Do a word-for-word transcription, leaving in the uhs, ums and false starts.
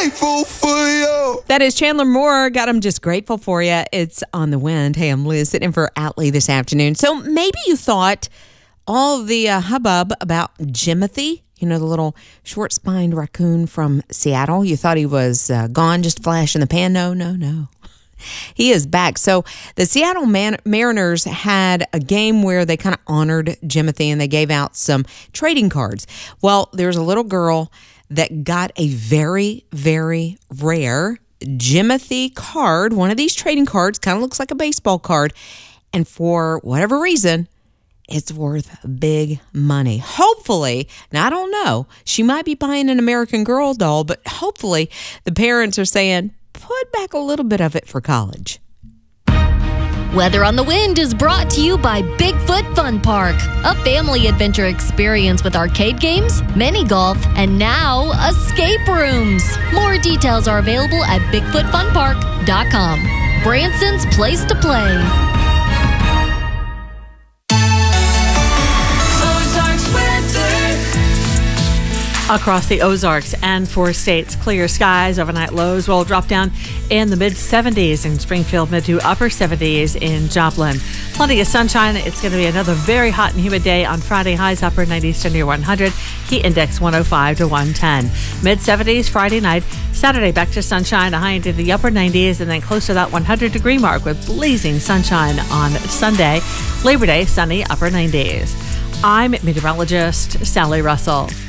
grateful for you. That is Chandler Moore. Got him just grateful for you. It's On the Wind. Hey, I'm Liz sitting in for Atlee this afternoon. So maybe you thought all the uh, hubbub about Jimothy, you know, the little short-spined raccoon from Seattle, you thought he was uh, gone, just a flash in the pan. No, no, no. He is back. So the Seattle Man- Mariners had a game where they kind of honored Jimothy and they gave out some trading cards. Well, there's a little girl that got a very, very rare Jimothy card. One of these trading cards kind of looks like a baseball card. And for whatever reason, it's worth big money. Hopefully, now I don't know, she might be buying an American Girl doll, but hopefully the parents are saying, put back a little bit of it for college. Weather on the Wind is brought to you by Bigfoot Fun Park, a family adventure experience with arcade games, mini golf, and now escape rooms. More details are available at bigfoot fun park dot com. Branson's Place to Play. Across the Ozarks and four states, clear skies. Overnight lows will drop down in the mid seventies in Springfield, mid to upper seventies in Joplin. Plenty of sunshine. It's going to be another very hot and humid day on Friday. Highs upper nineties to near one hundred. Heat index one oh five to one ten. mid seventies Friday night. Saturday back to sunshine. A high into the upper nineties and then close to that one hundred degree mark with blazing sunshine on Sunday. Labor Day, sunny upper nineties. I'm meteorologist Sally Russell.